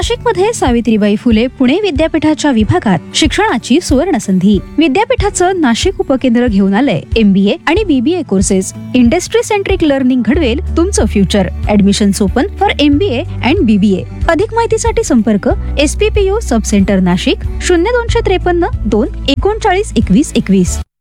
नाशिकमध्ये सावित्रीबाई फुले पुणे विद्यापीठाच्या विभागात शिक्षणाची सुवर्ण संधी. विद्यापीठाचं नाशिक उपकेंद्र घेऊन आलंय MBA आणि BBA courses. Industry centric learning घडवेल तुमचं future. Admissions open for MBA and BBA. अधिक माहितीसाठी संपर्क SPPU सब सेंटर नाशिक 0253 2 39 21 21.